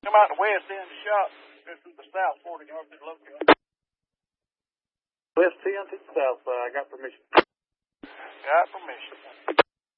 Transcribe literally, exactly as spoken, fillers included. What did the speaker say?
come out the west end of the shop, go through the south forty yards to the location. West ten to the south side. I got permission. Got permission.